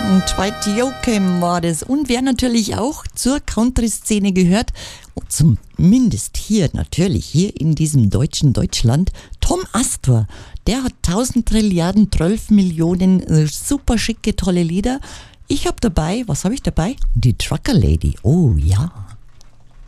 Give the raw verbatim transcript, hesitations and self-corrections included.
Dwight Yoakam war das. Und wer natürlich auch zur Country-Szene gehört, zumindest hier, natürlich hier in diesem deutschen Deutschland, Tom Astor. Der hat tausend Trilliarden, zwölf Millionen äh, super schicke, tolle Lieder. Ich habe dabei, was habe ich dabei? Die Trucker Lady. Oh ja.